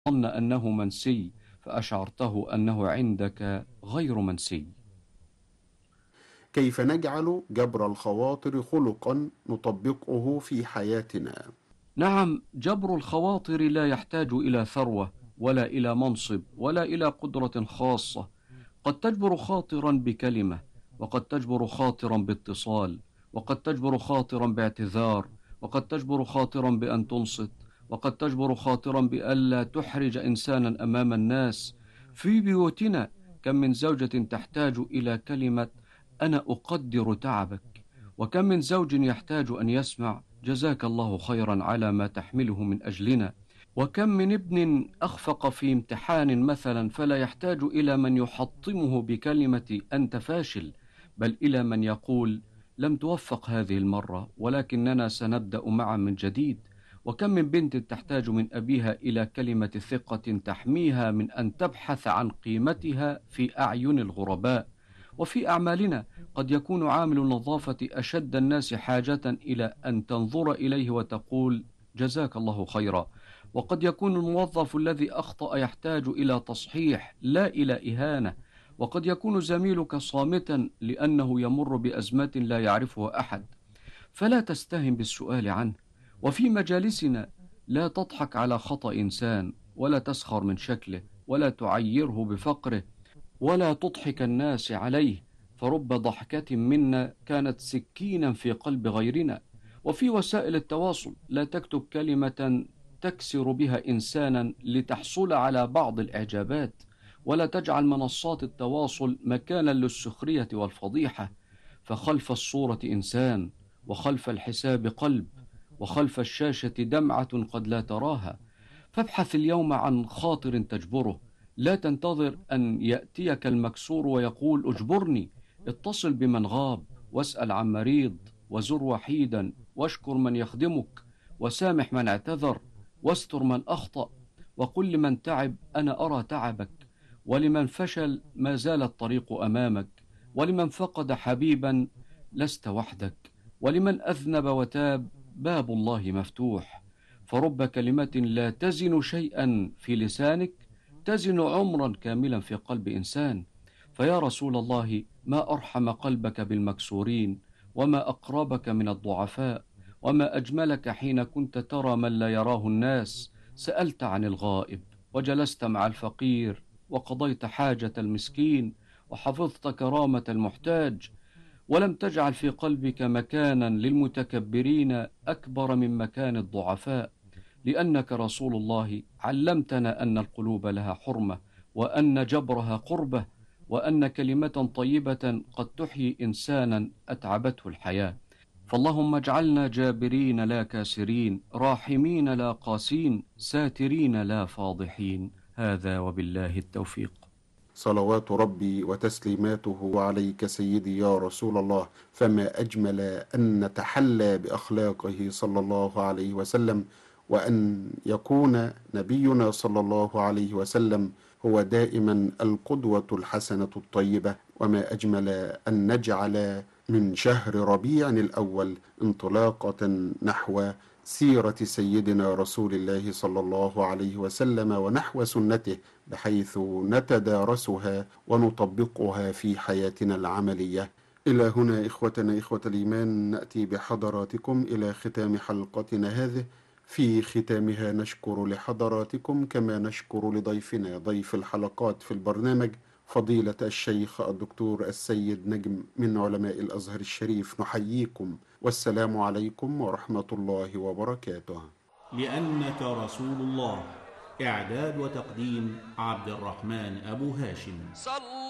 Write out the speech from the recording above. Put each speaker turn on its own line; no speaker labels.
ظن أنه منسي فأشعرته أنه عندك غير منسي.
كيف نجعل جبر الخواطر خلقا نطبقه في حياتنا؟
نعم، جبر الخواطر لا يحتاج إلى ثروة ولا إلى منصب ولا إلى قدرة خاصة. قد تجبر خاطرا بكلمة، وقد تجبر خاطرا باتصال، وقد تجبر خاطرا باعتذار، وقد تجبر خاطرا بأن تنصت، وقد تجبر خاطرا بألا تحرج إنسانا أمام الناس. في بيوتنا كم من زوجة تحتاج إلى كلمة أنا أقدر تعبك، وكم من زوج يحتاج أن يسمع جزاك الله خيرا على ما تحمله من أجلنا. وكم من ابن أخفق في امتحان مثلا فلا يحتاج إلى من يحطمه بكلمة أنت فاشل، بل إلى من يقول لم توفق هذه المرة ولكننا سنبدأ معا من جديد. وكم من بنت تحتاج من أبيها إلى كلمة ثقة تحميها من أن تبحث عن قيمتها في أعين الغرباء. وفي أعمالنا قد يكون عامل النظافة أشد الناس حاجة إلى أن تنظر إليه وتقول جزاك الله خيرا. وقد يكون الموظف الذي أخطأ يحتاج إلى تصحيح لا إلى إهانة. وقد يكون زميلك صامتا لأنه يمر بأزمة لا يعرفها أحد، فلا تستهن بالسؤال عنه. وفي مجالسنا لا تضحك على خطأ إنسان، ولا تسخر من شكله، ولا تعيره بفقره، ولا تضحك الناس عليه، فرب ضحكة منا كانت سكينا في قلب غيرنا. وفي وسائل التواصل لا تكتب كلمة تكسر بها إنسانا لتحصل على بعض الإعجابات، ولا تجعل منصات التواصل مكانا للسخرية والفضيحة. فخلف الصورة إنسان، وخلف الحساب قلب، وخلف الشاشة دمعة قد لا تراها. فابحث اليوم عن خاطر تجبره، لا تنتظر أن يأتيك المكسور ويقول اجبرني. اتصل بمن غاب، واسأل عن مريض، وزر وحيدا، واشكر من يخدمك، وسامح من اعتذر، واستر من أخطأ. وقل لمن تعب أنا أرى تعبك، ولمن فشل ما زال الطريق أمامك، ولمن فقد حبيبا لست وحدك، ولمن أذنب وتاب باب الله مفتوح. فرب كلمة لا تزن شيئا في لسانك تزن عمرا كاملا في قلب إنسان. فيا رسول الله، ما أرحم قلبك بالمكسورين، وما أقربك من الضعفاء، وما أجملك حين كنت ترى من لا يراه الناس، سألت عن الغائب، وجلست مع الفقير، وقضيت حاجة المسكين، وحفظت كرامة المحتاج، ولم تجعل في قلبك مكانا للمتكبرين أكبر من مكان الضعفاء. لأنك رسول الله علمتنا أن القلوب لها حرمة، وأن جبرها قربة، وأن كلمة طيبة قد تحيي إنسانا أتعبته الحياة. فاللهم اجعلنا جابرين لا كاسرين، راحمين لا قاسين، ساترين لا فاضحين. هذا وبالله التوفيق.
صلوات ربي وتسليماته عليك سيدي يا رسول الله، فما أجمل أن نتحلى بأخلاقه صلى الله عليه وسلم، وأن يكون نبينا صلى الله عليه وسلم هو دائما القدوة الحسنة الطيبة. وما أجمل أن نجعل من شهر ربيع الأول انطلاقة نحو سيرة سيدنا رسول الله صلى الله عليه وسلم ونحو سنته، بحيث نتدارسها ونطبقها في حياتنا العملية. إلى هنا إخوتنا إخوة الإيمان نأتي بحضراتكم إلى ختام حلقتنا هذه. في ختامها نشكر لحضراتكم كما نشكر لضيفنا ضيف الحلقات في البرنامج فضيلة الشيخ الدكتور السيد نجم من علماء الأزهر الشريف. نحييكم والسلام عليكم ورحمة الله وبركاته.
لأنك رسول الله. إعداد وتقديم عبد الرحمن أبو هاشم.